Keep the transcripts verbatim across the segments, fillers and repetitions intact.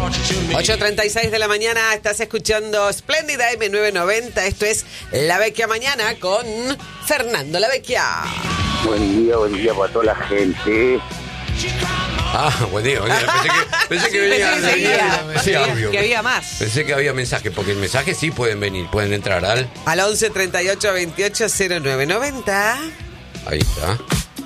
ocho treinta y seis de la mañana, estás escuchando Espléndida eme novecientos noventa. Esto es La Vecchia Mañana con Fernando La Vecchia. Buen día, buen día para toda la gente. Ah, buen día, buen día. Pensé que, pensé que venía, Pensé que venía- seguía. sí, Que- obvio. que había más. Pensé que había mensajes, porque el mensaje sí pueden venir, pueden entrar al... Al once treinta y ocho veintiocho cero nueve noventa. Ahí está.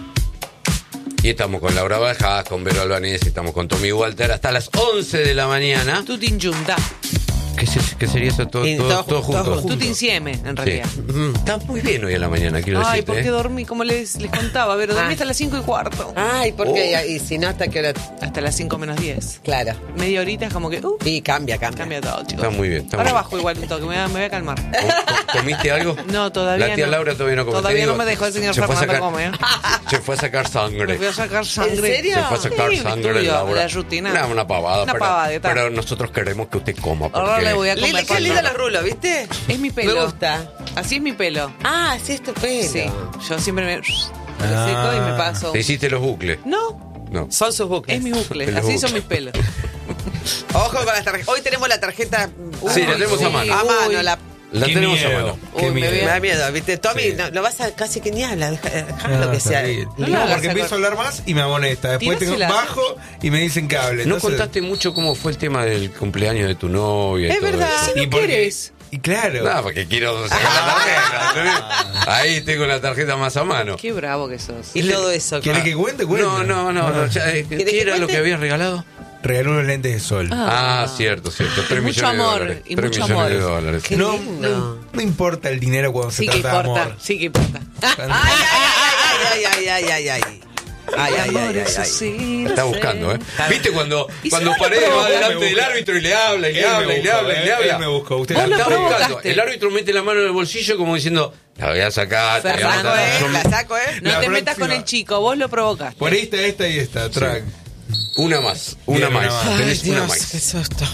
Y estamos con Laura Bajás, con Vero Albanese, estamos con Tommy Walter hasta las once de la mañana. Tutti ingiunta. ¿Qué, se- qué sería eso? Todo, Y todo, todo todo junto, junto. todo Tutti insieme, en Sí. realidad. Mm, Está muy bien hoy a la mañana, quiero Ay, decirte. porque ¿eh? dormí, como les, les contaba, pero dormí Ah. hasta las cinco y cuarto. Ay, ¿por qué? Oh. Y si no, ¿hasta qué hora? Hasta las cinco menos diez. Claro. Media horita es como que, uh, Y cambia, cambia. cambia todo, chicos. Está muy bien. Está Ahora muy bajo igual un toque, me voy a, me voy a calmar. bien. ¿Com- com- ¿Comiste algo? No, todavía La tía no. Laura todavía no comió. Todavía Te digo, no me dejó el señor se fue a Fernando sacar- comer. Se fue a sacar sangre. Me voy a sacar sangre. ¿En serio? Se fue a sacar Sí, sangre estudio, Laura. la rutina. Una, una pavada, Una pero, pavadita. pero nosotros queremos que usted coma. Porque... Ahora le voy a comer. Lili, qué pan. lindo los rulos, ¿viste? Es mi pelo. Me gusta. Así es mi pelo. Ah, sí, es tu pelo. Sí. Yo siempre me, me Ah. seco y me paso. Te hiciste los bucles. No, No. Son sus bucles. es mi bucle. Los Así bucles. son mis pelos. Ojo con las tarjetas. Hoy tenemos la tarjeta. Sí, la tenemos a mano. A mano, Uy. la. La Qué tenemos miedo. a mano. Qué Uy, me miedo. veo- Me da miedo, ¿viste? Tommy, Sí. no, lo vas a casi que ni habla. Deja, deja No, lo que sea. terrible. No, No, no, porque la empiezo a saco. hablar más y me amonesta. Después tengo Tirásela. bajo y me dicen que hable. No Entonces- contaste mucho cómo fue el tema del cumpleaños de tu novia. y Es todo verdad. eso. Si no ¿Y por qué? querés. Y claro. No, porque quiero sacar la tarjeta. ¿entendés? Ahí tengo la tarjeta más a mano. Qué bravo que sos. Y todo eso. ¿Quieres que cuente? Cuente. No, no, no. no ya, eh, ¿Querés ¿Qué que era lo cuente? que habías regalado? Regaló unos lentes de sol. Ah, cierto, cierto. Tres mucho millones amor, de dólares. y Tres mucho millones de amor. dólares. Qué no, lindo. no, no importa el dinero cuando Sí se que trata de importa. amor. Sí que importa. Ay, ay, ay, ay, ay, ay, ay, ay. Ay, ay, ay, ay, ay. Sí, La está lo sé. buscando, ¿eh? ¿Viste cuando, Y si cuando vos lo Paredes va provocás, delante me del busca. árbitro y le habla, y le Él me habla, y le buscó, habla, y él- le habla? él me buscó. Usted Vos la lo Está buscó. buscando. provocaste. El árbitro mete la mano en el bolsillo como diciendo, la voy a sacar. te voy a La saco, matar. ¿eh? Yo- La saco, ¿eh? No La te metas próxima. con el chico, vos lo provocaste. Por ahí está esta y esta. Track. Una más, una Bien, más. una más. Tenés Ay, una Dios, más. qué susto.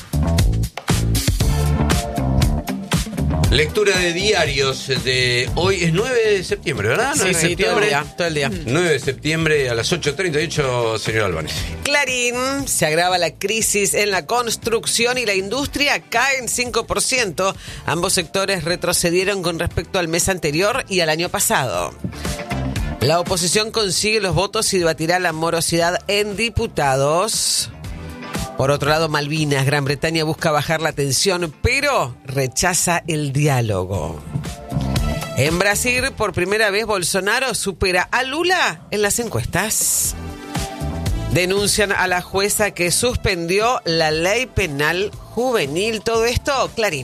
Lectura de diarios de hoy es nueve de septiembre, ¿verdad? Sí, nueve de sí, todo el septiembre. día, todo el día. nueve de septiembre a las ocho treinta y ocho, señor Albanese. Clarín, se agrava la crisis en la construcción y la industria cae en cinco por ciento. Ambos sectores retrocedieron con respecto al mes anterior y al año pasado. La oposición consigue los votos y debatirá la morosidad en diputados. Por otro lado, Malvinas, Gran Bretaña busca bajar la tensión, pero rechaza el diálogo. En Brasil, por primera vez, Bolsonaro supera a Lula en las encuestas. Denuncian a la jueza que suspendió la ley penal juvenil. Todo esto, Clarín.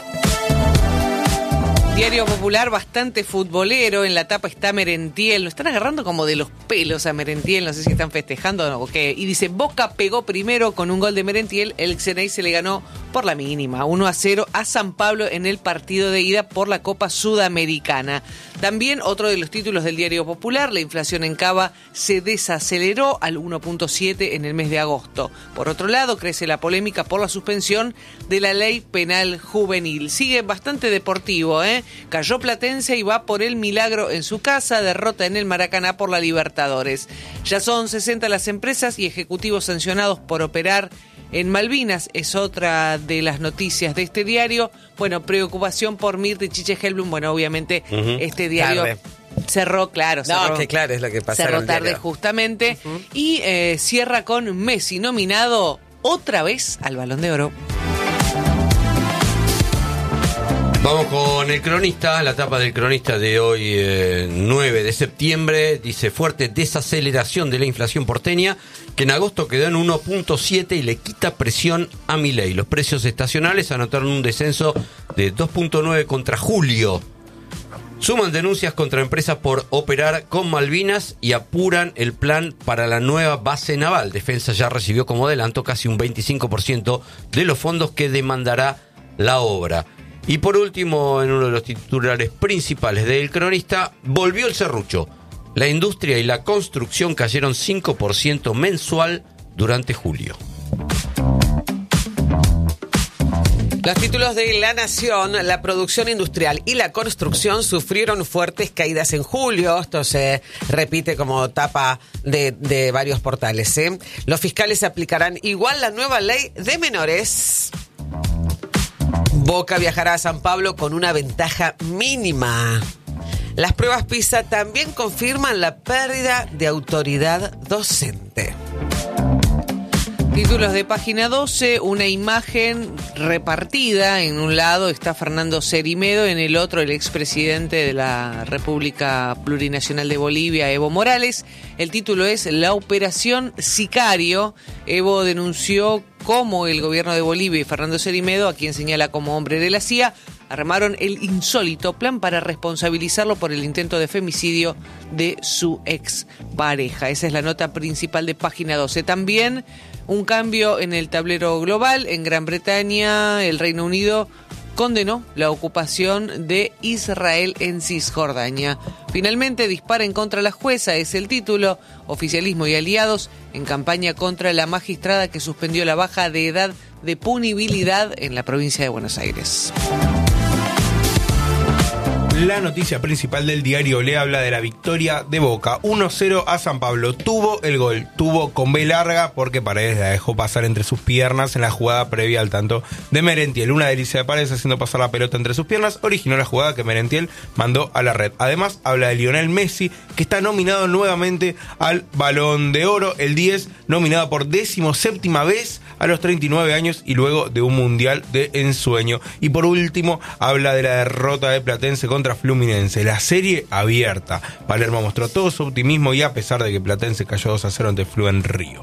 Diario Popular bastante futbolero, en la tapa está Merentiel, lo están agarrando como de los pelos a Merentiel, no sé si están festejando o no, qué. Y dice, Boca pegó primero con un gol de Merentiel, el Xenei se le ganó por la mínima, uno a cero a San Pablo en el partido de ida por la Copa Sudamericana. También otro de los títulos del Diario Popular, la inflación en Cava se desaceleró al uno punto siete en el mes de agosto. Por otro lado, crece la polémica por la suspensión de la ley penal juvenil. Sigue bastante deportivo, ¿eh? Cayó Platense y va por el milagro en su casa, derrota en el Maracaná por la Libertadores. Ya son sesenta las empresas y ejecutivos sancionados por operar en Malvinas, es otra de las noticias de este diario. Bueno, preocupación por Mirta y Chiche Helblum. Bueno, obviamente Ujú. este diario Tarde. cerró, claro, cerró, No, que claro, es lo que pasa. cerró en el tarde diario. justamente. Y eh, cierra con Messi nominado otra vez al Balón de Oro. Vamos con el cronista, la tapa del cronista de hoy, eh, nueve de septiembre, dice fuerte desaceleración de la inflación porteña, que en agosto quedó en uno punto siete y le quita presión a Milei. Los precios estacionales anotaron un descenso de dos punto nueve contra julio. Suman denuncias contra empresas por operar con Malvinas y apuran el plan para la nueva base naval. Defensa ya recibió como adelanto casi un veinticinco por ciento de los fondos que demandará la obra. Y por último, en uno de los titulares principales del cronista, volvió el serrucho. La industria y la construcción cayeron cinco por ciento mensual durante julio. Los títulos de La Nación: la producción industrial y la construcción sufrieron fuertes caídas en julio. Esto se repite como tapa de, de varios portales, ¿eh? Los fiscales aplicarán igual la nueva ley de menores. Boca viajará a San Pablo con una ventaja mínima. Las pruebas PISA también confirman la pérdida de autoridad docente. Títulos de página doce, una imagen repartida. En un lado está Fernando Cerimedo, en el otro el expresidente de la República Plurinacional de Bolivia, Evo Morales. El título es La Operación Sicario. Evo denunció cómo el gobierno de Bolivia y Fernando Cerimedo, a quien señala como hombre de la C I A, armaron el insólito plan para responsabilizarlo por el intento de femicidio de su expareja. Esa es la nota principal de página doce. También un cambio en el tablero global. En Gran Bretaña, el Reino Unido condenó la ocupación de Israel en Cisjordania. Finalmente dispara en contra la jueza, es el título. Oficialismo y aliados en campaña contra la magistrada que suspendió la baja de edad de punibilidad en la provincia de Buenos Aires. La noticia principal del diario Le habla de la victoria de Boca. uno cero a San Pablo. Tuvo el gol, tuvo con B larga porque Paredes la dejó pasar entre sus piernas en la jugada previa al tanto de Merentiel. Una delicia de Paredes haciendo pasar la pelota entre sus piernas originó la jugada que Merentiel mandó a la red. Además, habla de Lionel Messi, que está nominado nuevamente al Balón de Oro. El diez, nominado por decimoséptima vez a los treinta y nueve años y luego de un mundial de ensueño. Y por último, habla de la derrota de Platense contra Fluminense, la serie abierta. Palermo mostró todo su optimismo y a pesar de que Platense cayó dos a cero ante Flu en Río.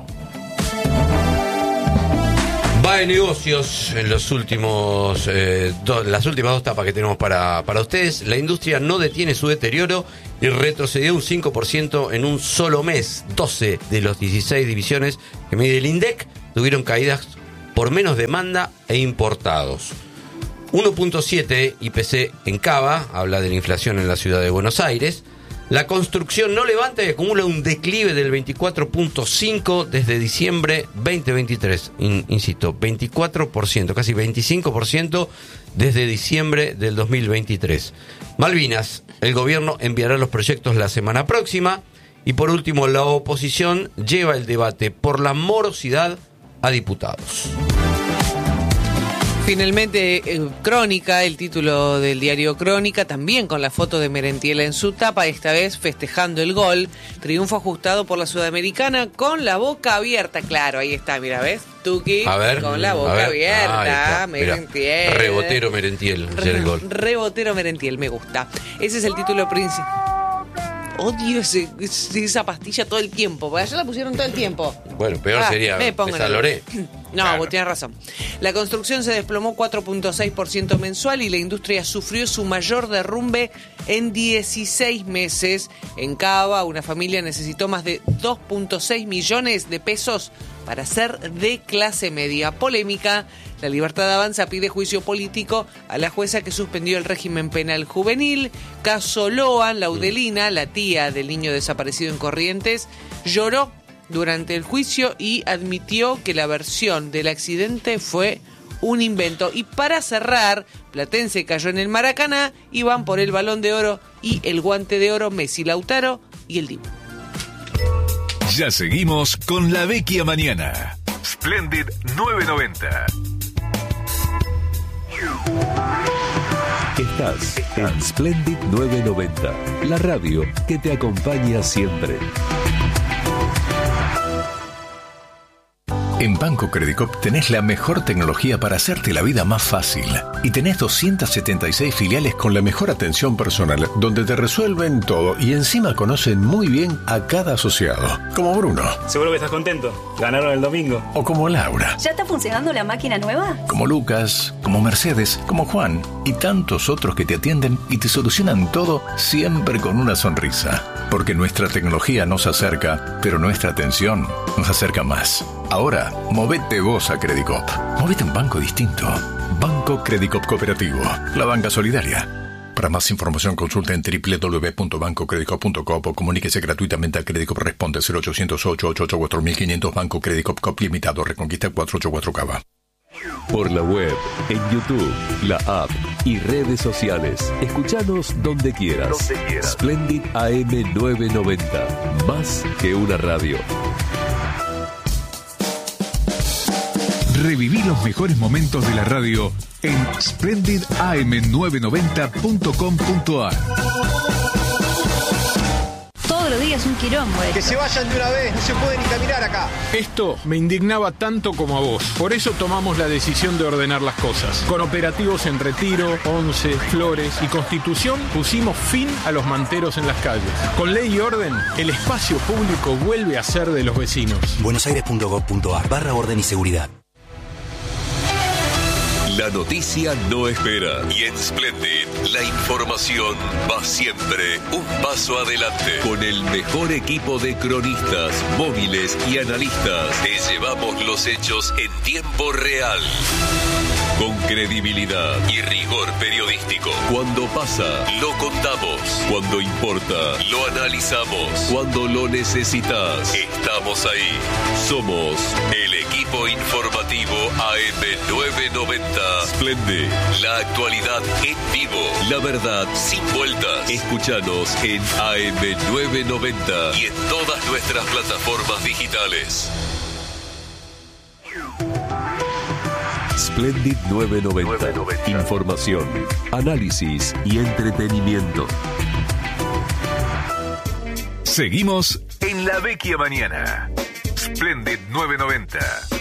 Va de negocios en los últimos eh, do, las últimas dos tapas que tenemos para, para ustedes. La industria no detiene su deterioro y retrocedió un cinco por ciento en un solo mes. doce de los dieciséis divisiones que mide el INDEC tuvieron caídas por menos demanda e importados. uno punto siete I P C en Cava, habla de la inflación en la ciudad de Buenos Aires. La construcción no levanta y acumula un declive del veinticuatro punto cinco desde diciembre veinte veintitrés. In, insisto, veinticuatro por ciento, casi veinticinco por ciento desde diciembre del dos mil veintitrés. Malvinas, el gobierno enviará los proyectos la semana próxima. Y por último, la oposición lleva el debate por la morosidad a diputados. Finalmente, eh, Crónica, el título del diario Crónica, también con la foto de Merentiel en su tapa, esta vez festejando el gol. Triunfo ajustado por la Sudamericana con la boca abierta. Claro, ahí está, mira, ¿ves? Tuki, a ver, con la boca abierta, ah, Merentiel. Mirá, rebotero Merentiel, Re, el gol. Rebotero Merentiel, me gusta. Ese es el título principal. Odio ese, esa pastilla todo el tiempo, porque allá la pusieron todo el tiempo. Bueno, peor ah, sería Pesaloré. No, claro. Vos tenés razón. La construcción se desplomó cuatro punto seis por ciento mensual y la industria sufrió su mayor derrumbe en dieciséis meses. En Cava, una familia necesitó más de dos punto seis millones de pesos para ser de clase media. Polémica. La Libertad Avanza pide juicio político a la jueza que suspendió el régimen penal juvenil. Caso Loan, Laudelina, la tía del niño desaparecido en Corrientes, lloró durante el juicio y admitió que la versión del accidente fue un invento. Y para cerrar, Platense cayó en el Maracaná y van por el Balón de Oro y el Guante de Oro Messi, Lautaro y el Dibu. Ya seguimos con La Vecchia Mañana. Splendid nueve noventa. Estás en Splendid nueve noventa, la radio que te acompaña siempre. En Banco Credicop tenés la mejor tecnología para hacerte la vida más fácil. Y tenés doscientas setenta y seis filiales con la mejor atención personal, donde te resuelven todo y encima conocen muy bien a cada asociado. Como Bruno. Seguro que estás contento. Ganaron el domingo. O como Laura. ¿Ya está funcionando la máquina nueva? Como Lucas, como Mercedes, como Juan y tantos otros que te atienden y te solucionan todo siempre con una sonrisa. Porque nuestra tecnología nos acerca, pero nuestra atención nos acerca más. Ahora, movete vos a Credicop. Movete a un banco distinto. Banco Credicop Cooperativo. La banca solidaria. Para más información consulta en doble u doble u doble u punto banco credicop punto com o comuníquese gratuitamente a Credicop. Responde cero ochocientos ocho ochenta y ocho cuatro mil quinientos. Banco Credicop Cop Limitado. Reconquista cuatrocientos ochenta y cuatro Cava. Por la web, en YouTube, la app y redes sociales. Escuchanos donde quieras. Donde quieras. Splendid A M novecientos noventa. Más que una radio. Reviví los mejores momentos de la radio en splendid a m novecientos noventa punto com punto a r. Todos los días un quilombo. Que se vayan de una vez, no se puede ni caminar acá. Esto me indignaba tanto como a vos. Por eso tomamos la decisión de ordenar las cosas. Con operativos en Retiro, Once, Flores y Constitución pusimos fin a los manteros en las calles. Con ley y orden, el espacio público vuelve a ser de los vecinos. buenosaires punto gov punto a r barra orden y seguridad. La noticia no espera y en Splendid la información va siempre un paso adelante. Con el mejor equipo de cronistas, móviles y analistas, te llevamos los hechos en tiempo real. Con credibilidad y rigor periodístico. Cuando pasa, lo contamos. Cuando importa, lo analizamos. Cuando lo necesitas, estamos ahí. Somos el equipo informativo A M novecientos noventa. Splendid, la actualidad en vivo. La verdad sin vueltas. Escúchanos en A M novecientos noventa y en todas nuestras plataformas digitales. Splendid novecientos noventa. Información, análisis y entretenimiento. Seguimos en La Vecchia Mañana. Splendid novecientos noventa.